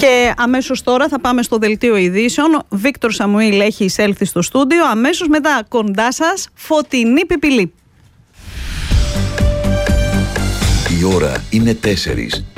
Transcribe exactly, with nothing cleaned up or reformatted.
Και αμέσως τώρα θα πάμε στο δελτίο ειδήσεων. Βίκτορ Σαμουήλ έχει εισέλθει στο στούντιο. Αμέσως μετά κοντά σας Φωτεινή Πιπιλή. Η ώρα είναι τέσσερις.